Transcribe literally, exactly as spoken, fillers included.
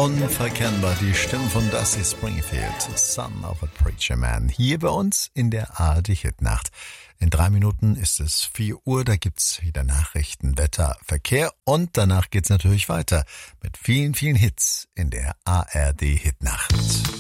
Unverkennbar die Stimme von Dusty Springfield, Son of a Preacher Man, hier bei uns in der A R D-Hitnacht. In drei Minuten ist es vier Uhr, da gibt's wieder Nachrichten, Wetter, Verkehr und danach geht's natürlich weiter mit vielen, vielen Hits in der A R D-Hitnacht.